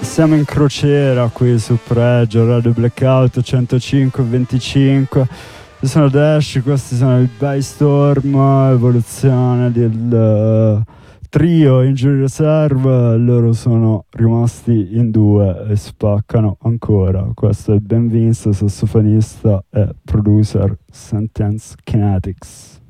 Siamo in crociera qui su Pregio, Radio Blackout 105-25. Io sono Dash, questi sono il Bystorm, evoluzione del trio Injury Reserve. Loro sono rimasti in due e spaccano ancora. Questo è Ben Vince, sassofonista e producer Sentence Kinetics.